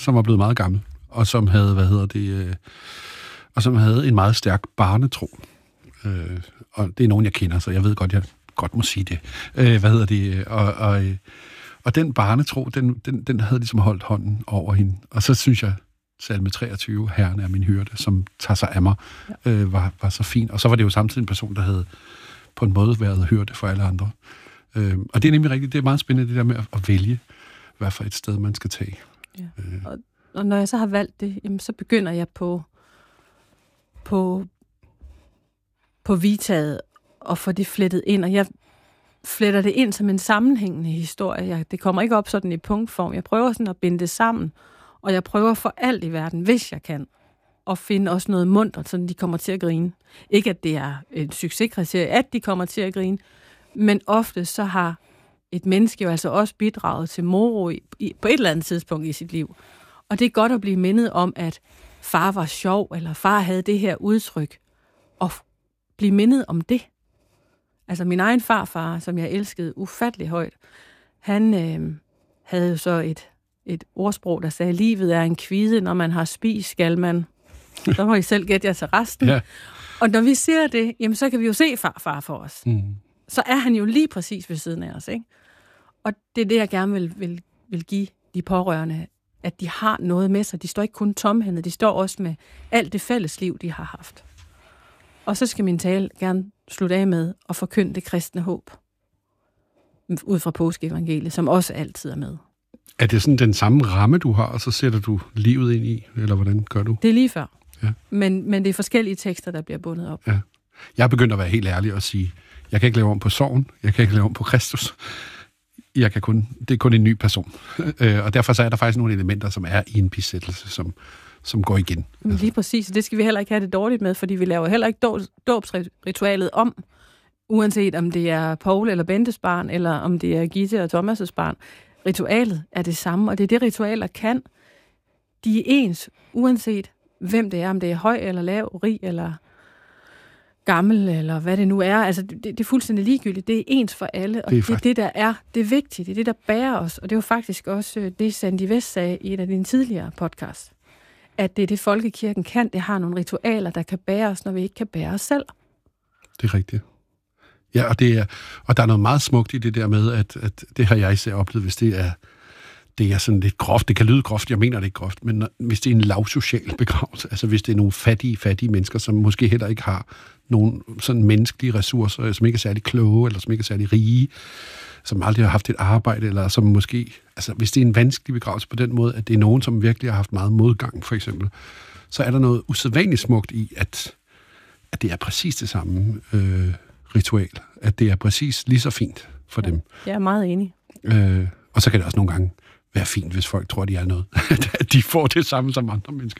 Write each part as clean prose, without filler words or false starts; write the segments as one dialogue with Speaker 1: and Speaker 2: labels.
Speaker 1: som var blevet meget gammel, og som havde, og som havde en meget stærk barnetro. Og det er nogen, jeg kender, så jeg ved godt, jeg godt må sige det. Og den barnetro, den havde ligesom holdt hånden over hende. Og så synes jeg, salme 23, Herren er min hyrde, som tager sig af mig, var så fin. Og så var det jo samtidig en person, der havde på en måde været hyrde for alle andre. Og det er nemlig rigtigt, det er meget spændende, det der med at vælge, hvad for et sted man skal tage.
Speaker 2: Ja. Og når jeg så har valgt det, jamen, så begynder jeg på vitaet og få det flettet ind, og jeg fletter det ind som en sammenhængende historie. Det kommer ikke op sådan i punktform. Jeg prøver sådan at binde det sammen, og jeg prøver for alt i verden, hvis jeg kan, at finde også noget muntert, så de kommer til at grine. Ikke at det er et succeskriterie, at de kommer til at grine, men ofte så har et menneske jo altså også bidraget til moro på et eller andet tidspunkt i sit liv. Og det er godt at blive mindet om, at far var sjov, eller far havde det her udtryk, og blive mindet om det. Altså min egen farfar, som jeg elskede ufattelig højt, han havde jo så et ordsprog, der sagde, livet er en kvide, når man har spist, skal man. Så må I selv gætte jer til resten. Ja. Og når vi ser det, jamen, så kan vi jo se farfar for os. Så er han jo lige præcis ved siden af os, ikke? Og det er det, jeg gerne vil give de pårørende, at de har noget med sig. De står ikke kun tomhændede, de står også med alt det fælles liv, de har haft. Og så skal min tale gerne slutte af med at forkynde det kristne håb. Ud fra påskeevangeliet, som også altid er med.
Speaker 1: Er det sådan den samme ramme, du har, og så sætter du livet ind i? Eller hvordan gør du?
Speaker 2: Det er lige før. Ja. Men det er forskellige tekster, der bliver bundet op.
Speaker 1: Ja. Jeg er begyndt at være helt ærlig og sige, jeg kan ikke lave om på sorgen, jeg kan ikke lave om på Kristus. Det er kun en ny person. Og derfor så er der faktisk nogle elementer, som er i en bisættelse, som går igen.
Speaker 2: Lige præcis, og det skal vi heller ikke have det dårligt med, fordi vi laver heller ikke dåbsritualet om, uanset om det er Paul eller Bentes barn, eller om det er Gitte og Thomas' barn. Ritualet er det samme, og det er det, ritualer kan. De er ens, uanset hvem det er, om det er høj eller lav, rig eller gammel, eller hvad det nu er. Altså, det er fuldstændig ligegyldigt. Det er ens for alle, og det er det, der er det vigtige. Det er det, der bærer os. Og det var faktisk også det, Sandy West sagde i et af dine tidligere podcasts. At det er det, folkekirken kan. Det har nogle ritualer, der kan bære os, når vi ikke kan bære os selv.
Speaker 1: Det er rigtigt. Ja, og der er noget meget smukt i det der med, at det har jeg især oplevet, hvis det er sådan lidt groft. Det kan lyde groft, jeg mener det ikke groft, men hvis det er en lavsocial begravelse, altså hvis det er nogle fattige mennesker, som måske heller ikke har nogle sådan menneskelige ressourcer, som ikke er særlig kloge, eller som ikke er særlig rige, som aldrig har haft et arbejde, eller som måske, altså hvis det er en vanskelig begravelse på den måde, at det er nogen, som virkelig har haft meget modgang, for eksempel, så er der noget usædvanligt smukt i, at det er præcis det samme ritual, at det er præcis lige så fint for dem.
Speaker 2: Jeg er meget enig.
Speaker 1: Og så kan det også nogle gange være fint, hvis folk tror, de er noget. At de får det samme som andre mennesker.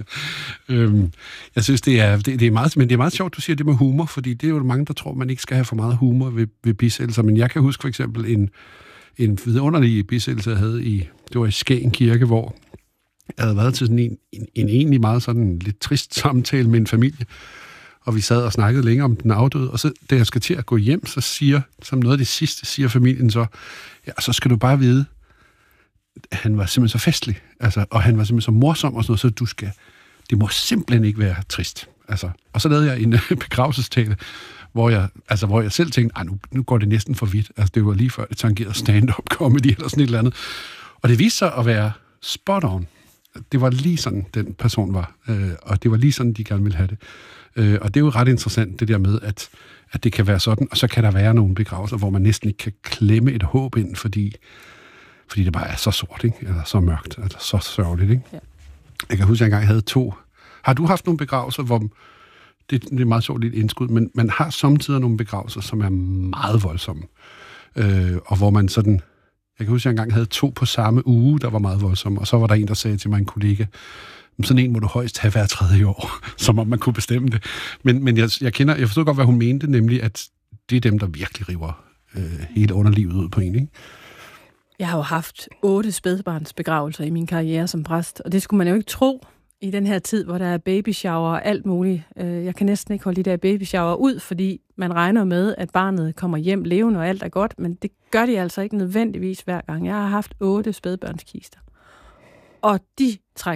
Speaker 1: Jeg synes, det er meget, men det er meget sjovt, du siger det med humor, fordi det er jo mange, der tror, man ikke skal have for meget humor ved bisættelser. Men jeg kan huske for eksempel en vidunderlig bisættelse, jeg havde det var i Skagen Kirke, hvor jeg havde været til sådan en egentlig meget sådan lidt trist samtale med en familie, og vi sad og snakkede længe om den afdøde, og så, da jeg skal til at gå hjem, så siger, som noget af det sidste, siger familien så, ja, så skal du bare vide, han var simpelthen så festlig, altså, og han var simpelthen så morsom og sådan noget, så det må simpelthen ikke være trist. Altså, og så lavede jeg en begravelsestale, hvor jeg selv tænkte, nu går det næsten for vidt. Altså, det var lige før det tangerede stand-up comedy eller sådan et eller andet. Og det viste sig at være spot on. Det var lige sådan, den person var, og det var lige sådan, de gerne ville have det. Og det er jo ret interessant, det der med, at det kan være sådan, og så kan der være nogle begravelser, hvor man næsten ikke kan klemme et håb ind, fordi det bare er så sort, ikke? Eller så mørkt, eller så sørgeligt, ikke? Ja. Jeg kan huske, at jeg engang havde 2. Har du haft nogle begravelser, hvor det er meget sjovt lidt indskud, men man har samtidig nogle begravelser, som er meget voldsomme, og hvor man sådan, jeg kan huske, at jeg engang havde 2 på samme uge, der var meget voldsomme, og så var der en, der sagde til mig, en kollega, sådan en må du højst have hver 3. år, som om man kunne bestemme det. Men jeg forstod godt, hvad hun mente, nemlig, at det er dem, der virkelig river hele underlivet ud på en, ikke?
Speaker 2: Jeg har jo haft 8 spædbarnsbegravelser i min karriere som præst, og det skulle man jo ikke tro i den her tid, hvor der er babyshower og alt muligt. Jeg kan næsten ikke holde de der babyshower ud, fordi man regner med, at barnet kommer hjem levende og alt er godt, men det gør de altså ikke nødvendigvis hver gang. Jeg har haft 8 spædbørnskister, og de trækker